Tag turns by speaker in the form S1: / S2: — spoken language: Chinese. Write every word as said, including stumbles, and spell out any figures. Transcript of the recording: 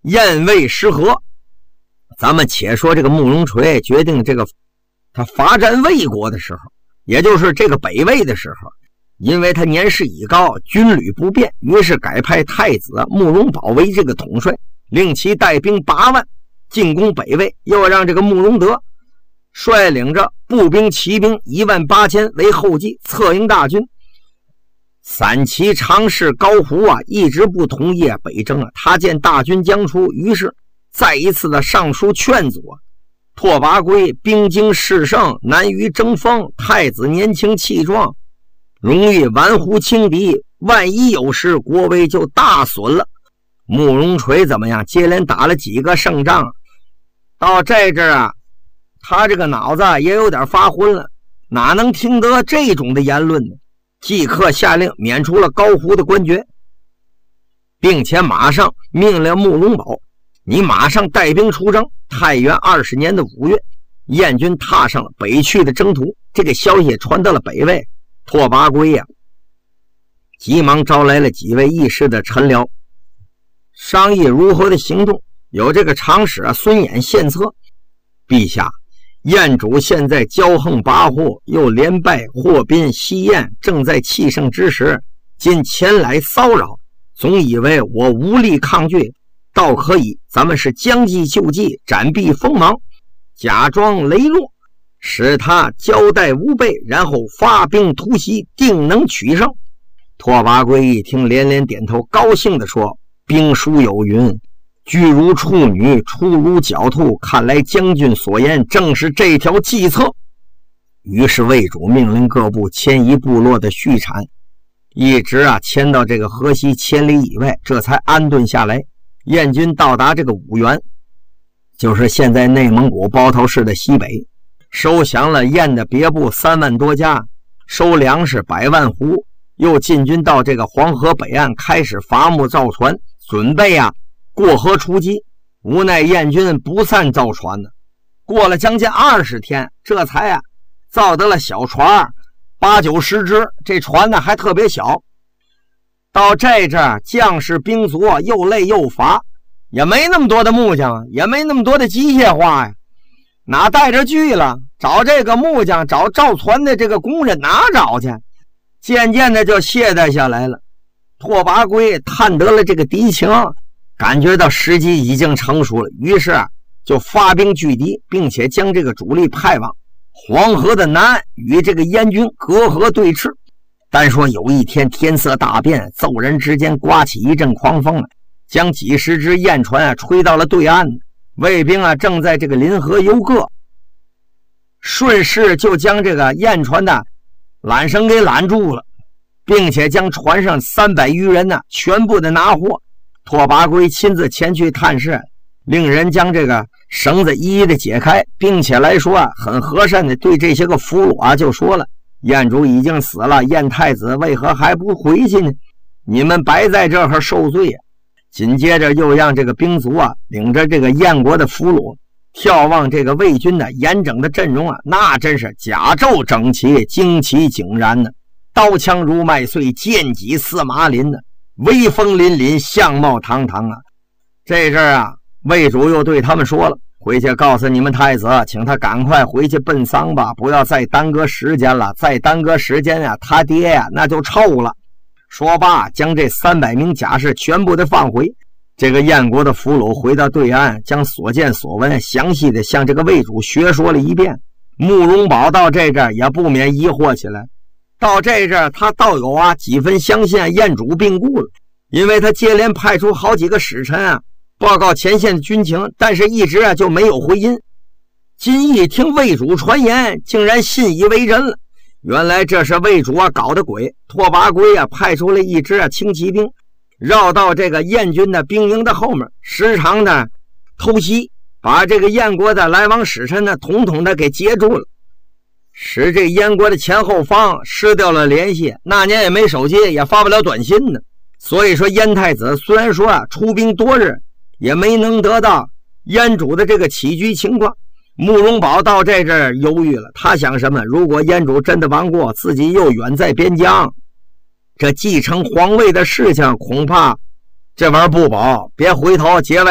S1: 燕魏失和。咱们且说这个慕容垂决定这个他发战魏国的时候，也就是这个北魏的时候，因为他年事已高，军旅不便，于是改派太子慕容宝为这个统帅，令其带兵八万进攻北魏，又让这个慕容德率领着步兵骑兵一万八千为后继，策应大军。散骑常侍高胡啊，一直不同意啊北征啊。他见大军将出，于是再一次的上书劝阻啊。拓跋圭兵精势盛，难于争锋，太子年轻气壮，容易玩忽轻敌，万一有事，国威就大损了。慕容垂怎么样？接连打了几个胜仗，到这阵啊，他这个脑子也有点发昏了，哪能听得这种的言论呢？即刻下令免除了高胡的官爵，并且马上命令慕容宝，你马上带兵出征。太元二十年的五月，燕军踏上了北去的征途。这个消息传到了北魏，拓跋圭呀、啊，急忙招来了几位议事的臣僚，商议如何的行动。有这个长史啊孙衍献策，陛下，燕主现在骄横跋扈，又连败霍宾、西燕，正在气盛之时，今前来骚扰，总以为我无力抗拒，倒可以咱们是将计就计，暂避锋芒，假装羸弱，使他交代无备，然后发兵突袭，定能取胜。拓跋圭一听连连点头，高兴地说，兵书有云，居如处女，出如狡兔，看来将军所言正是这条计策。于是魏主命令各部迁移部落的畜产，一直啊迁到这个河西千里以外，这才安顿下来。燕军到达这个五原，就是现在内蒙古包头市的西北，收降了燕的别部三万多家，收粮食百万斛，又进军到这个黄河北岸，开始伐木造船，准备啊过河出击。无奈燕军不散造船呢，过了将近二十天，这才啊造得了小船八九十只，这船呢还特别小。到这阵将士兵卒又累又乏，也没那么多的木匠，也没那么多的机械化呀，哪带着锯了？找这个木匠，找造船的这个工人哪找去？渐渐的就懈怠下来了。拓跋圭探得了这个敌情，感觉到时机已经成熟了，于是就发兵拒敌，并且将这个主力派往黄河的南岸，与这个燕军隔河对峙。但说有一天天色大变，骤然之间刮起一阵狂风来，将几十只燕船啊吹到了对岸。卫兵啊正在这个临河游个，顺势就将这个燕船的缆绳给拦住了，并且将船上三百余人呢全部的拿获。拓跋圭亲自前去探视，令人将这个绳子一一的解开，并且来说啊很和善的对这些个俘虏啊就说了，燕主已经死了，燕太子为何还不回去呢？你们白在这儿受罪啊！紧接着又让这个兵卒啊领着这个燕国的俘虏眺望这个魏军的严整的阵容啊，那真是甲胄整齐，旌旗井然呢，刀枪如麦穗，剑戟似麻林呢，威风凛凛，相貌堂堂啊！这阵啊，魏主又对他们说了，回去告诉你们太子，请他赶快回去奔丧吧，不要再耽搁时间了，再耽搁时间呀、啊，他爹呀、啊、那就臭了。说罢，将这三百名甲士全部的放回。这个燕国的俘虏回到对岸，将所见所闻详细的向这个魏主学说了一遍。慕容宝到这阵也不免疑惑起来，到这阵他倒有啊几分相信燕主病故了，因为他接连派出好几个使臣啊报告前线的军情，但是一直啊就没有回音。今一听魏主传言，竟然信以为真了。原来这是魏主啊搞的鬼。拓跋圭啊派出了一支啊轻骑兵，绕到这个燕军的兵营的后面，时常的偷袭，把这个燕国的来往使臣呢统统的给截住了，使这燕国的前后方失掉了联系。那年也没手机，也发不了短信呢。所以说燕太子虽然说啊出兵多日，也没能得到燕主的这个起居情况。慕容宝到这阵儿犹豫了，他想什么？如果燕主真的亡国，自己又远在边疆，这继承皇位的事情恐怕这玩意儿不保，别回头结外